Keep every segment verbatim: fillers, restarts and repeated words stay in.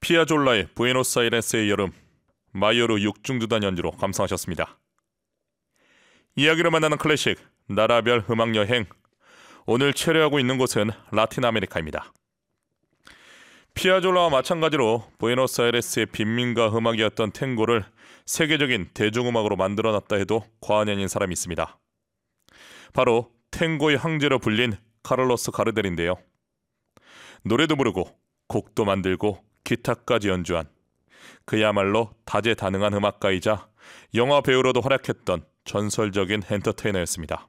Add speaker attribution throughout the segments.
Speaker 1: 피아졸라의 부에노스아이레스의 여름, 마이오르 육중두단 연주로 감상하셨습니다. 이야기를 만나는 클래식, 나라별 음악여행. 오늘 체류하고 있는 곳은 라틴 아메리카입니다. 피아졸라와 마찬가지로 부에노스아이레스의 빈민가 음악이었던 탱고를 세계적인 대중음악으로 만들어놨다 해도 과언이 아닌 사람이 있습니다. 바로 탱고의 황제로 불린 카를로스 가르델인데요. 노래도 부르고 곡도 만들고 기타까지 연주한 그야말로 다재다능한 음악가이자 영화 배우로도 활약했던 전설적인 엔터테이너였습니다.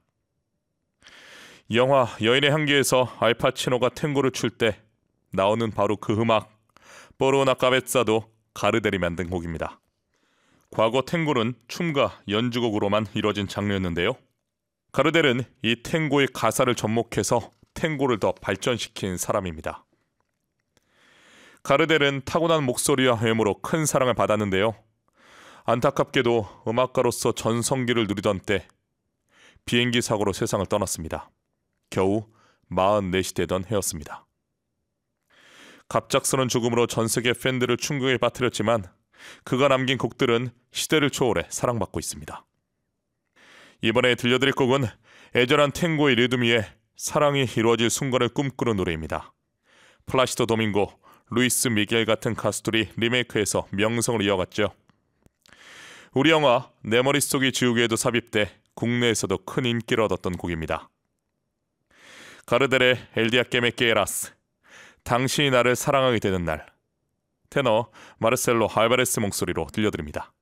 Speaker 1: 영화 여인의 향기에서 알파치노가 탱고를 출 때 나오는 바로 그 음악, 뽀르나 까베사도 가르델이 만든 곡입니다. 과거 탱고는 춤과 연주곡으로만 이뤄진 장르였는데요. 가르델은 이 탱고의 가사를 접목해서 탱고를 더 발전시킨 사람입니다. 가르델은 타고난 목소리와 외모로 큰 사랑을 받았는데요. 안타깝게도 음악가로서 전성기를 누리던 때 비행기 사고로 세상을 떠났습니다. 겨우 마흔넷이 되던 해였습니다. 갑작스런 죽음으로 전 세계 팬들을 충격에 빠뜨렸지만 그가 남긴 곡들은 시대를 초월해 사랑받고 있습니다. 이번에 들려드릴 곡은 애절한 탱고의 리듬 위에 사랑이 이루어질 순간을 꿈꾸는 노래입니다. 플라시도 도밍고, 루이스 미겔 같은 가수들이 리메이크해서 명성을 이어갔죠. 우리 영화 내 머릿속의 지우개에도 삽입돼 국내에서도 큰 인기를 얻었던 곡입니다. 가르델의 엘 디아 que me quieras, 당신이 나를 사랑하게 되는 날. 테너 마르셀로 알바레스 목소리로 들려드립니다.